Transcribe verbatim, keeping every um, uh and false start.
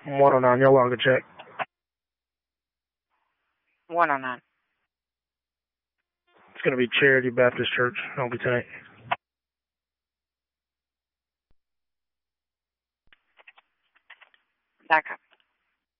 one oh nine, your log check. one oh nine. It's going to be Charity Baptist Church, Albany tonight. Back up.